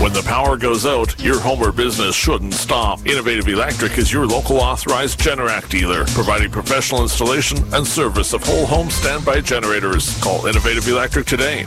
When the power goes out, your home or business shouldn't stop. Innovative Electric is your local authorized Generac dealer, providing professional installation and service of whole home standby generators. Call Innovative Electric today,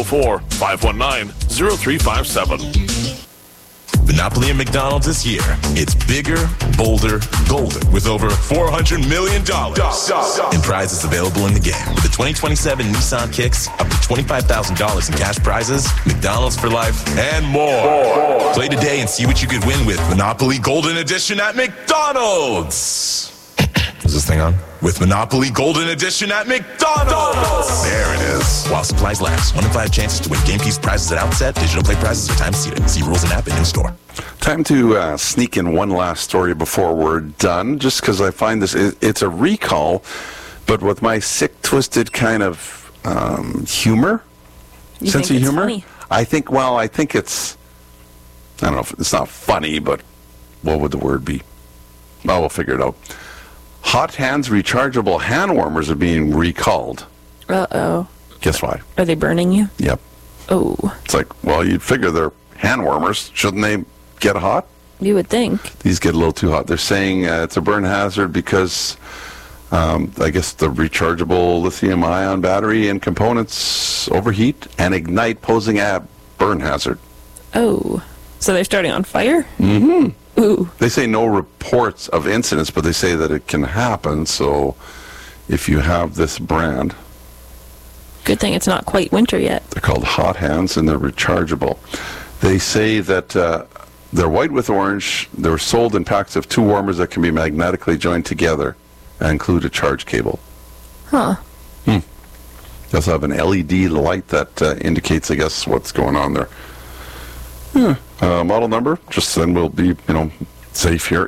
204-519-0357. Monopoly at McDonald's this year. It's bigger, bolder, golden with over $400 million in prizes available in the game. With the 2027 Nissan Kicks, up to $25,000 in cash prizes, McDonald's for life, and more. Play today and see what you could win with Monopoly Golden Edition at McDonald's. Is this thing on? With Monopoly Golden Edition at McDonald's. There it is. While supplies last. 1 in 5 chances to win game keys prizes at outset. Digital play prizes are time seated. See rules and app in store. Time to sneak in one last story before we're done, just because I find this, it's a recall, but with my sick, twisted kind of humor, sense of humor. Funny? I think it's, I don't know, it's not funny, but what would the word be? Well, we'll figure it out. Hot Hands rechargeable hand warmers are being recalled. Uh-oh. Guess why? Are they burning you? Yep. Oh. It's like, well, you'd figure they're hand warmers. Shouldn't they get hot? You would think. These get a little too hot. They're saying it's a burn hazard because I guess the rechargeable lithium-ion battery and components overheat and ignite, posing a burn hazard. Oh. So they're starting on fire? Mm-hmm. Ooh. They say no reports of incidents, but they say that it can happen. So if you have this brand... Good thing it's not quite winter yet. They're called Hot Hands, and they're rechargeable. They say that they're white with orange. They're sold in packs of 2 warmers that can be magnetically joined together and include a charge cable. Huh. They also have an LED light that indicates, I guess, what's going on there. Model number, just then we'll be, safe here,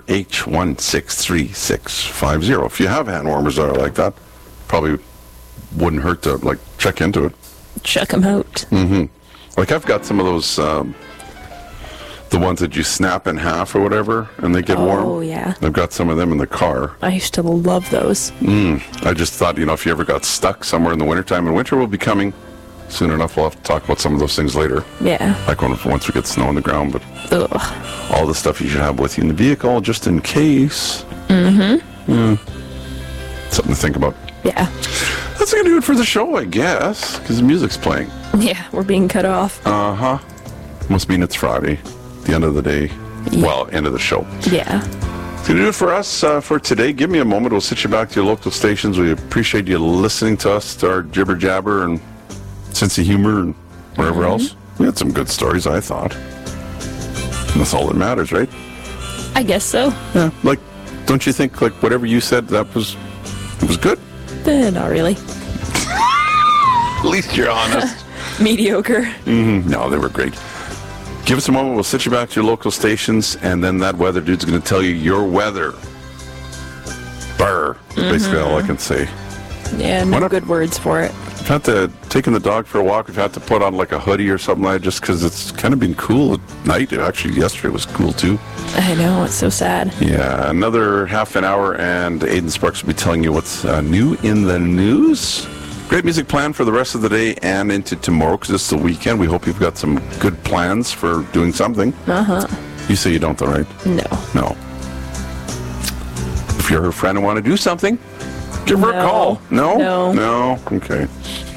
H163650. If you have hand warmers that are like that, probably wouldn't hurt to, check into it. Check them out. Mm-hmm. I've got some of those, the ones that you snap in half or whatever, and they get warm. Oh, yeah. I've got some of them in the car. I used to love those. I just thought, if you ever got stuck somewhere in the wintertime, and winter will be coming soon enough. We'll have to talk about some of those things later. Yeah. Once we get snow on the ground, but Ugh. all the stuff you should have with you in the vehicle, just in case. Mm-hmm. Something to think about. Yeah. That's going to do it for the show, I guess, because the music's playing. Yeah, we're being cut off. Uh-huh. Must mean it's Friday, the end of the day. Yeah. Well, end of the show. Yeah. It's going to do it for us for today. Give me a moment. We'll sit you back to your local stations. We appreciate you listening to us, to our jibber-jabber and sense of humor and whatever else. We had some good stories, I thought. And that's all that matters, right? I guess so. Yeah. Don't you think, whatever you said, it was good? Not really. At least you're honest. Mediocre. Mm-hmm. No, they were great. Give us a moment. We'll sit you back to your local stations, and then that weather dude's going to tell you your weather. Brr. That's basically all I can say. Yeah, no good words for it. We've had to taking the dog for a walk. We've had to put on a hoodie or something like that just because it's kind of been cool at night. Actually, yesterday was cool too. I know, it's so sad. Yeah, another half an hour and Aiden Sparks will be telling you what's new in the news. Great music planned for the rest of the day and into tomorrow because it's the weekend. We hope you've got some good plans for doing something. Uh-huh. You say you don't though, right? No. If you're her friend and want to do something, give her a call. No? No? Okay.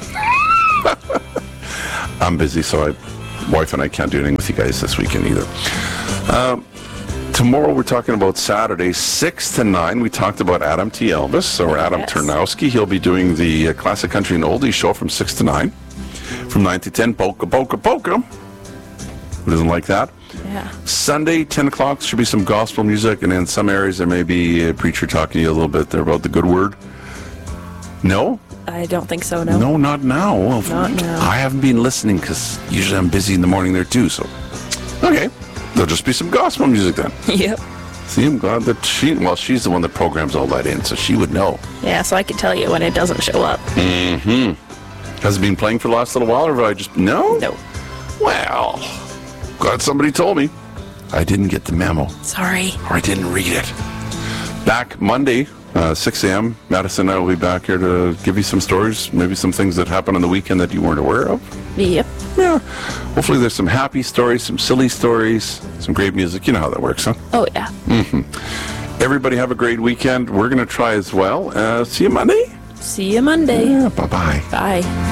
I'm busy, so wife and I can't do anything with you guys this weekend either. Tomorrow we're talking about Saturday, 6 to 9. We talked about Adam T. Elvis, or Adam Turnowski. He'll be doing the Classic Country and Oldies show from 6 to 9. From 9 to 10, polka, polka, polka. Who doesn't like that? Yeah. Sunday, 10 o'clock, should be some gospel music, and in some areas there may be a preacher talking to you a little bit there about the good word. No? I don't think so, no. No, not now. Well, not now. I haven't been listening because usually I'm busy in the morning there too, so. Okay. There'll just be some gospel music then. Yep. See, I'm glad that she's the one that programs all that in, so she would know. Yeah, so I could tell you when it doesn't show up. Mm-hmm. Has it been playing for the last little while, or have I just... No? No. Well, glad somebody told me. I didn't get the memo. Sorry. Or I didn't read it. Back Monday 6 a.m. Madison and I will be back here to give you some stories, maybe some things that happened on the weekend that you weren't aware of. Yep. Yeah. Hopefully there's some happy stories, some silly stories, some great music. You know how that works, huh? Oh, yeah. Everybody have a great weekend. We're going to try as well. See you Monday. See you Monday. Yeah, bye-bye. Bye.